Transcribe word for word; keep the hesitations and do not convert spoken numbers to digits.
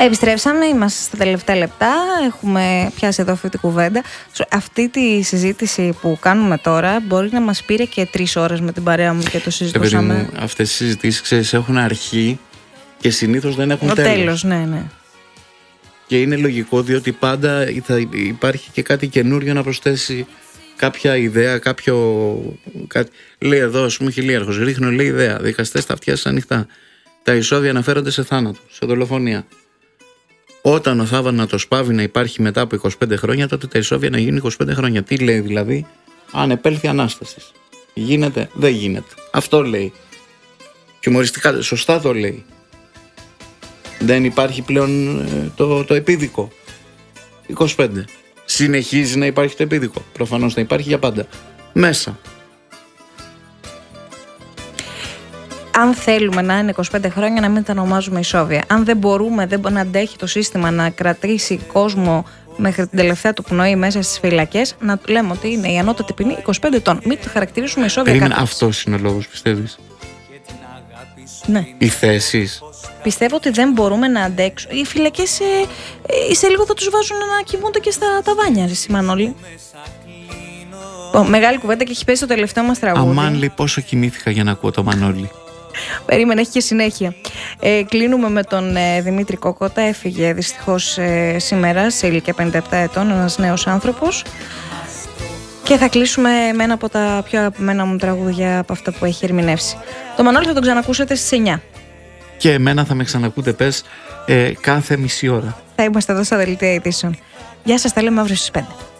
Επιστρέψαμε, είμαστε στα τελευταία λεπτά. Έχουμε πιάσει εδώ αυτή την κουβέντα. Αυτή τη συζήτηση που κάνουμε τώρα μπορεί να μας πήρε και τρεις ώρες με την παρέα μου και το συζητούσαμε. Μου, αυτές οι συζητήσεις, ξέρεις, έχουν αρχή και συνήθως δεν έχουν το τέλος. τέλος, ναι, ναι. Και είναι λογικό, διότι πάντα θα υπάρχει και κάτι καινούριο να προσθέσει κάποια ιδέα, κάποιο. Κάτι. Λέει εδώ, ας πούμε, χιλίαρχος, ρίχνω, λέει ιδέα. Δικαστές τα αυτιά σας ανοιχτά. Τα εισόδια αναφέρονται σε θάνατο, σε δολοφονία. Όταν ο θάνατος πάβει να υπάρχει μετά από είκοσι πέντε χρόνια, τότε τα εισόδια να γίνουν είκοσι πέντε χρόνια. Τι λέει δηλαδή? Αν επέλθει ανάσταση. Γίνεται, δεν γίνεται. Αυτό λέει. Και humоριστικά, σωστά το λέει. Δεν υπάρχει πλέον το, το επίδικο. είκοσι πέντε. Συνεχίζει να υπάρχει το επίδικο. Προφανώς θα υπάρχει για πάντα. Μέσα. Αν θέλουμε να είναι είκοσι πέντε χρόνια, να μην τα ονομάζουμε ισόβια. Αν δεν μπορούμε, δεν μπορεί να αντέχει το σύστημα να κρατήσει κόσμο μέχρι την τελευταία του πνοή μέσα στις φυλακές, να λέμε ότι είναι η ανώτατη ποινή είκοσι πέντε ετών. Μην το χαρακτηρίσουμε ισόβια κάτι. Αυτός είναι ο λόγος, πιστεύεις? Ναι. Οι θέσεις. Πιστεύω ότι δεν μπορούμε να αντέξουμε. Οι φυλακές ε, ε, σε λίγο θα τους βάζουν να κοιμούνται και στα ταβάνια, ρε Μανώλη. Μεγάλη κουβέντα και έχει πέσει το τελευταίο μας τραγούδι. Αμάν, λέει, πόσο κοιμήθηκα για να ακούω το Μανώλη. Περίμενε, έχει και συνέχεια. Ε, κλείνουμε με τον ε, Δημήτρη Κόκοτα. Έφυγε δυστυχώς ε, σήμερα σε ηλικία πενήντα επτά ετών, ένας νέος άνθρωπος. Και θα κλείσουμε με ένα από τα πιο αγαπημένα μου τραγούδια από αυτά που έχει ερμηνεύσει. Το Μανώλη θα τον ξανακούσετε στις εννιά. Και εμένα θα με ξανακούτε, πες, ε, κάθε μισή ώρα. Θα είμαστε εδώ στα δελτία ειδήσεων. Γεια σας, τα λέμε αύριο στις πέντε.